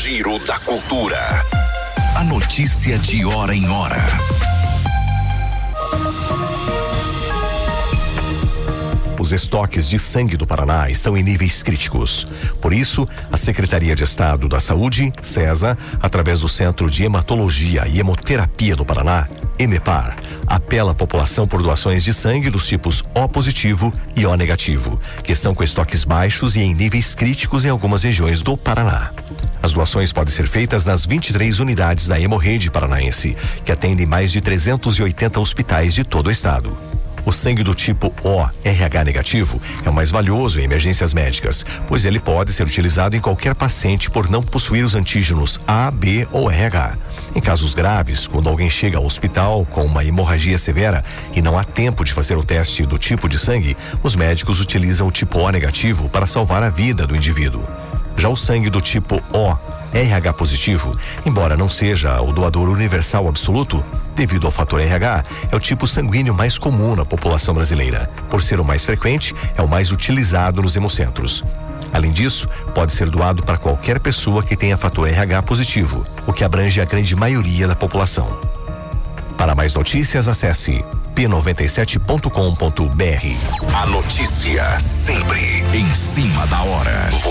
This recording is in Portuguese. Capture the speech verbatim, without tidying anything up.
Giro da Cultura. A notícia de hora em hora. Os estoques de sangue do Paraná estão em níveis críticos. Por isso, a Secretaria de Estado da Saúde, SESA, através do Centro de Hematologia e Hemoterapia do Paraná, EMEPAR, apela à população por doações de sangue dos tipos O positivo e O negativo, que estão com estoques baixos e em níveis críticos em algumas regiões do Paraná. As doações podem ser feitas nas vinte e três unidades da Hemorrede Paranaense, que atendem mais de trezentos e oitenta hospitais de todo o estado. O sangue do tipo O R H negativo é o mais valioso em emergências médicas, pois ele pode ser utilizado em qualquer paciente por não possuir os antígenos A, B ou R H. Em casos graves, quando alguém chega ao hospital com uma hemorragia severa e não há tempo de fazer o teste do tipo de sangue, os médicos utilizam o tipo O negativo para salvar a vida do indivíduo. Já o sangue do tipo O R H positivo, embora não seja o doador universal absoluto, devido ao fator R H, é o tipo sanguíneo mais comum na população brasileira. Por ser o mais frequente, é o mais utilizado nos hemocentros. Além disso, pode ser doado para qualquer pessoa que tenha fator R H positivo, o que abrange a grande maioria da população. Para mais notícias, acesse p noventa e sete ponto com ponto b r. A notícia sempre em cima da hora.